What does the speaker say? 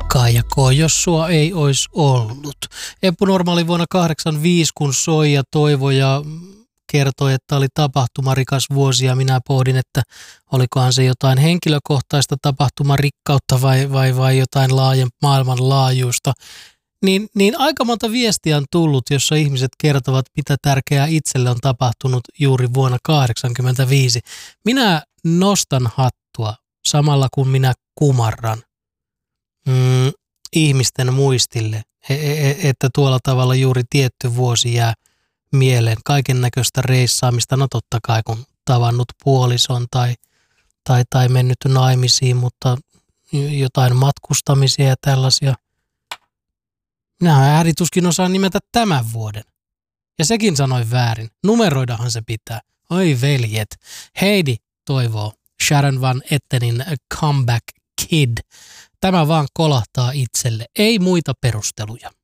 Kaijako, jos sua ei olisi ollut. Eppu Normaali vuonna 1985, kun soi ja toivoi ja kertoi, että oli tapahtumarikas vuosi ja minä pohdin, että olikohan se jotain henkilökohtaista tapahtumarikkautta vai jotain maailmanlaajuista. Niin aika monta viestiä on tullut, jossa ihmiset kertovat, mitä tärkeää itselle on tapahtunut juuri vuonna 1985. Minä nostan hattua samalla kun minä kumarran ihmisten muistille, että tuolla tavalla juuri tietty vuosi jää mieleen. Kaiken näköistä reissaamista, no totta kai kun tavannut puolison tai mennyt naimisiin, mutta jotain matkustamisia ja tällaisia. Minä äärituskin osaan nimetä tämän vuoden. Ja sekin sanoi väärin. Numeroidahan se pitää. Oi veljet. Heidi toivoo Sharon Van Ettenin Comeback Kid. Tämä vaan kolahtaa itselle. Ei muita perusteluja.